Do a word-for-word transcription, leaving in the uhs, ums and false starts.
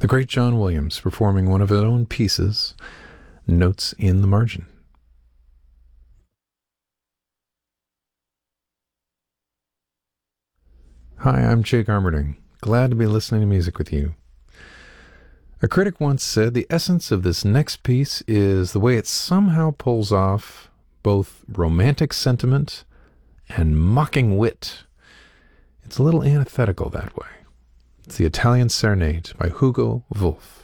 the great John Williams performing one of his own pieces, Notes in the Margin. Hi, I'm Jake Armerding. Glad to be listening to music with you. A critic once said the essence of this next piece is the way it somehow pulls off both romantic sentiment and mocking wit. It's a little antithetical that way. It's the Italian Serenade by Hugo Wolf.